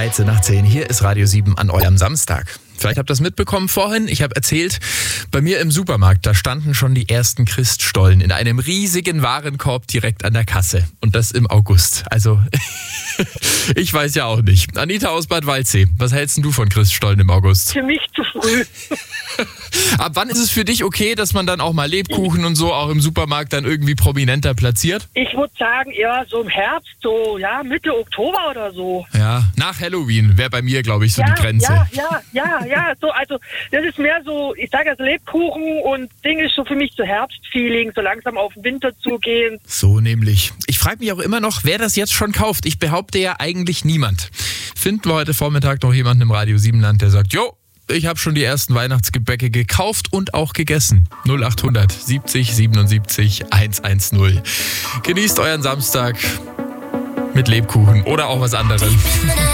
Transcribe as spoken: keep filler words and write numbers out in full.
dreizehn nach zehn. Hier ist Radio sieben an eurem Samstag. Vielleicht habt ihr das mitbekommen vorhin. Ich habe erzählt, bei mir im Supermarkt, da standen schon die ersten Christstollen in einem riesigen Warenkorb direkt an der Kasse. Und das im August. Also, ich weiß ja auch nicht. Anita aus Bad Waldsee, was hältst denn du von Christstollen im August? Für mich zu früh. Ab wann ist es für dich okay, dass man dann auch mal Lebkuchen und so auch im Supermarkt dann irgendwie prominenter platziert? Ich würde sagen, eher so im Herbst, so ja Mitte Oktober oder so. Ja, nach Halloween wäre bei mir, glaube ich, so ja, die Grenze. Ja, ja, ja, ja. So, also das ist mehr so, ich sage also Lebkuchen und Ding ist so für mich so Herbstfeeling, so langsam auf den Winter zugehen. So nämlich. Ich frage mich auch immer noch, wer das jetzt schon kauft. Ich behaupte ja eigentlich niemand. Finden wir heute Vormittag noch jemanden im Radio sieben Land, der sagt, jo, ich habe schon die ersten Weihnachtsgebäcke gekauft und auch gegessen. null achthundert siebzig siebenundsiebzig hundertzehn. Genießt euren Samstag mit Lebkuchen oder auch was anderem.